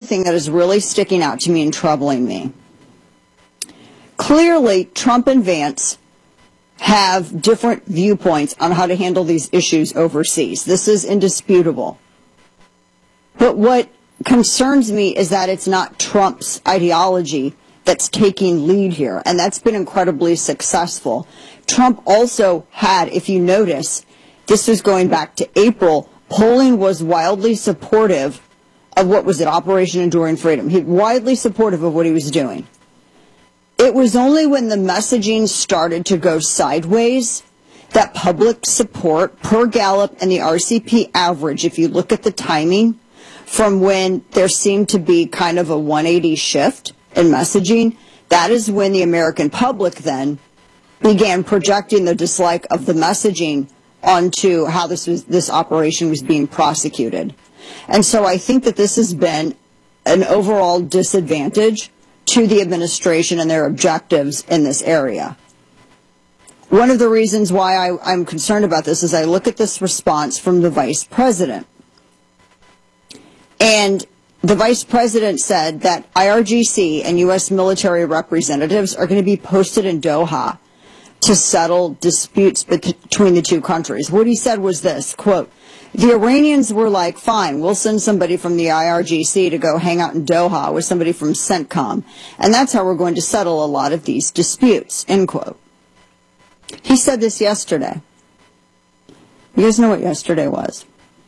thing that is really sticking out to me and troubling me. Clearly, Trump and Vance have different viewpoints on how to handle these issues overseas. This is indisputable. But what concerns me is that it's not Trump's ideology that's taking lead here, and that's been incredibly successful. Trump also had, if you notice, this was going back to April, polling was wildly supportive of what was it, Operation Enduring Freedom. He widely supportive of what he was doing. It was only when the messaging started to go sideways that public support per Gallup and the RCP average, if you look at the timing from when there seemed to be kind of a 180 shift in messaging, that is when the American public then began projecting the dislike of the messaging onto how this operation was being prosecuted. And so I think that this has been an overall disadvantage to the administration and their objectives in this area. One of the reasons why I'm concerned about this is I look at this response from the vice president. And the vice president said that IRGC and U.S. military representatives are going to be posted in Doha to settle disputes between the two countries. What he said was this, quote, "The Iranians were like, fine, we'll send somebody from the IRGC to go hang out in Doha with somebody from CENTCOM, and that's how we're going to settle a lot of these disputes," end quote. He said this yesterday. You guys know what yesterday was?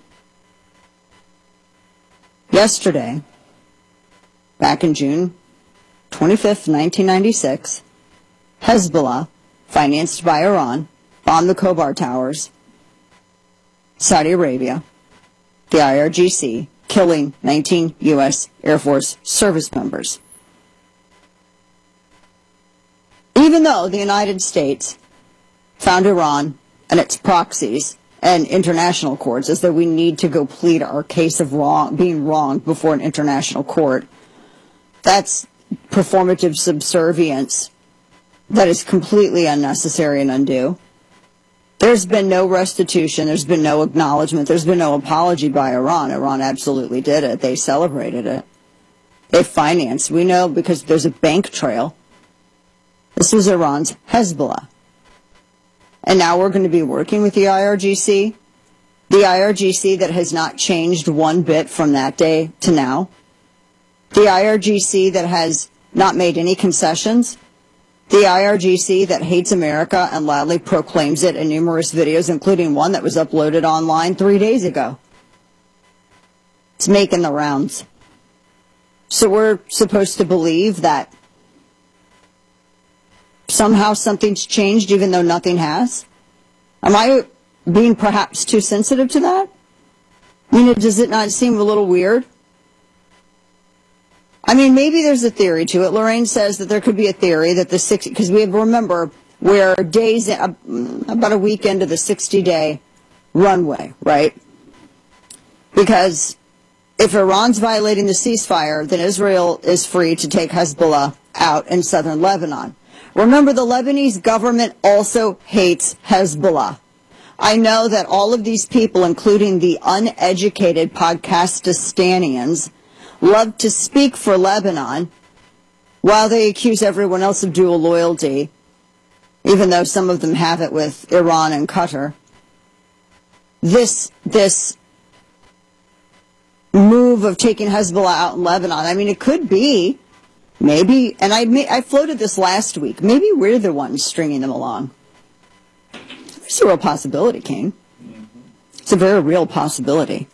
Yesterday, back in June 25th, 1996, Hezbollah, financed by Iran, bombed the Khobar Towers, Saudi Arabia, the IRGC, killing 19 U.S. Air Force service members. Even though the United States found Iran and its proxies and international courts as that we need to go plead our case of being wronged before an international court, that's performative subservience that is completely unnecessary and undue. There's been no restitution. There's been no acknowledgement. There's been no apology by Iran. Iran absolutely did it. They celebrated it. They financed. We know because there's a bank trail. This was Iran's Hezbollah. And now we're going to be working with the IRGC that has not changed one bit from that day to now, the IRGC that has not made any concessions, the IRGC that hates America and loudly proclaims it in numerous videos, including one that was uploaded online 3 days ago. It's making the rounds. So we're supposed to believe that somehow something's changed even though nothing has? Am I being perhaps too sensitive to that? I mean, does it not seem a little weird? I mean, maybe there's a theory to it. Lorraine says that there could be a theory that the 60, because we remember we're days, about a week into the 60-day runway, right? Because if Iran's violating the ceasefire, then Israel is free to take Hezbollah out in southern Lebanon. Remember, the Lebanese government also hates Hezbollah. I know that all of these people, including the uneducated Podcastistanians, love to speak for Lebanon while they accuse everyone else of dual loyalty, even though some of them have it with Iran and Qatar. This move of taking Hezbollah out in Lebanon, I mean, it could be, maybe, and I floated this last week, maybe we're the ones stringing them along. It's a real possibility, King. It's a very real possibility.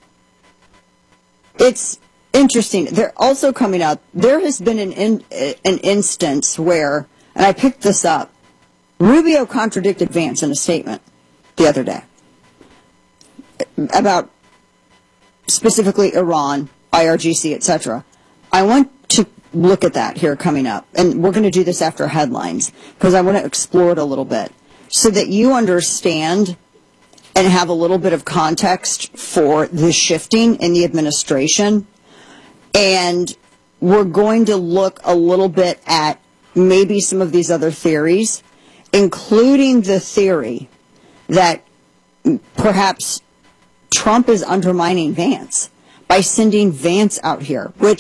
It's interesting. They're also coming out, there has been an instance where, and I picked this up, Rubio contradicted Vance in a statement the other day about specifically Iran, IRGC, etc. I want to look at that here coming up, and we're going to do this after headlines because I want to explore it a little bit so that you understand and have a little bit of context for the shifting in the administration. And we're going to look a little bit at maybe some of these other theories, including the theory that perhaps Trump is undermining Vance by sending Vance out here, which